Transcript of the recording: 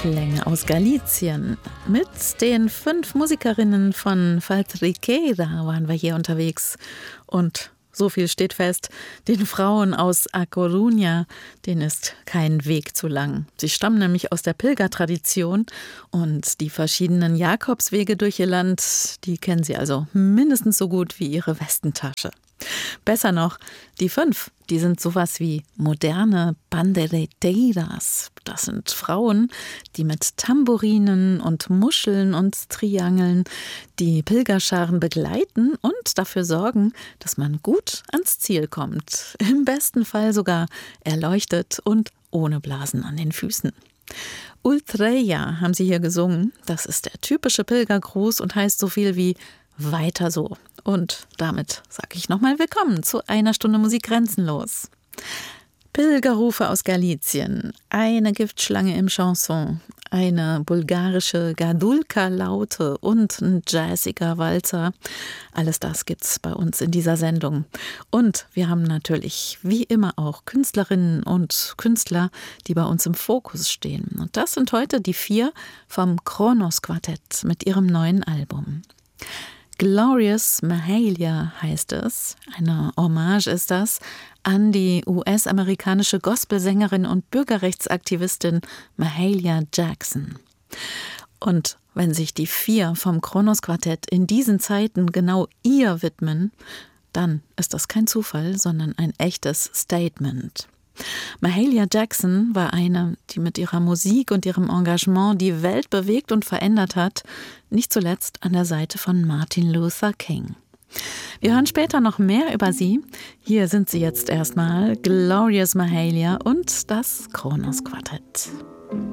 Klänge aus Galizien. Mit den 5 Musikerinnen von Faltriquera waren wir hier unterwegs. Und so viel steht fest, den Frauen aus A Coruña, denen ist kein Weg zu lang. Sie stammen nämlich aus der Pilgertradition und die verschiedenen Jakobswege durch ihr Land, die kennen sie also mindestens so gut wie ihre Westentasche. Besser noch, die 5, die sind sowas wie moderne Bandereteiras. Das sind Frauen, die mit Tambourinen und Muscheln und Triangeln die Pilgerscharen begleiten und dafür sorgen, dass man gut ans Ziel kommt. Im besten Fall sogar erleuchtet und ohne Blasen an den Füßen. Ultreya haben sie hier gesungen. Das ist der typische Pilgergruß und heißt so viel wie weiter so. Und damit sage ich nochmal willkommen zu einer Stunde Musik grenzenlos. Pilgerrufe aus Galizien, eine Giftschlange im Chanson, eine bulgarische Gadulka-Laute und ein jazziger Walzer. Alles das gibt's bei uns in dieser Sendung. Und wir haben natürlich wie immer auch Künstlerinnen und Künstler, die bei uns im Fokus stehen. Und das sind heute die 4 vom Kronos Quartett mit ihrem neuen Album. Glorious Mahalia heißt es. Eine Hommage ist das an die US-amerikanische Gospelsängerin und Bürgerrechtsaktivistin Mahalia Jackson. Und wenn sich die 4 vom Kronos Quartett in diesen Zeiten genau ihr widmen, dann ist das kein Zufall, sondern ein echtes Statement. Mahalia Jackson war eine, die mit ihrer Musik und ihrem Engagement die Welt bewegt und verändert hat, nicht zuletzt an der Seite von Martin Luther King. Wir hören später noch mehr über sie. Hier sind sie jetzt erstmal, Glorious Mahalia und das Kronos Quartett.